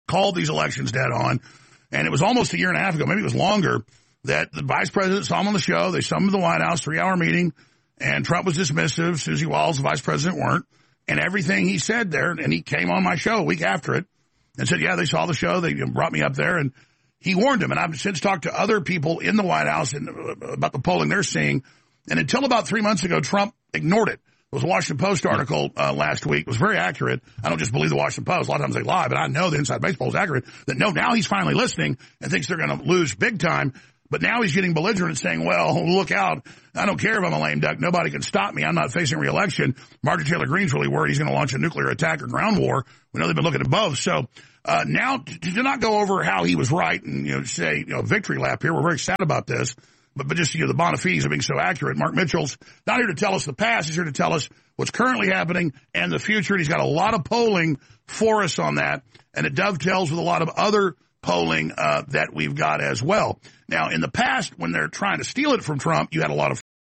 called these elections dead on. And it was almost a year and a half ago, maybe it was longer, that the vice president saw him on the show. They summoned the White House, 3-hour meeting, and Trump was dismissive. Susie Wiles, the vice president, weren't. And everything he said there, and he came on my show a week after it and said, yeah, they saw the show. They brought me up there, and he warned him. And I've since talked to other people in the White House about the polling they're seeing. And until about 3 months ago, Trump ignored it. There was a Washington Post article last week. It was very accurate. I don't just believe the Washington Post. A lot of times they lie, but I know the Inside Baseball is accurate. That no, now he's finally listening and thinks they're going to lose big time. But now he's getting belligerent and saying, well, look out. I don't care if I'm a lame duck. Nobody can stop me. I'm not facing re-election. Marjorie Taylor Greene's really worried he's going to launch a nuclear attack or ground war. We know they've been looking at both. So now to not go over how he was right and say victory lap here. We're very sad about this. But just the bona fides are being so accurate. Mark Mitchell's not here to tell us the past. He's here to tell us what's currently happening and the future. And he's got a lot of polling for us on that. And it dovetails with a lot of other polling that we've got as well. Now, in the past, when they're trying to steal it from Trump, you had a lot of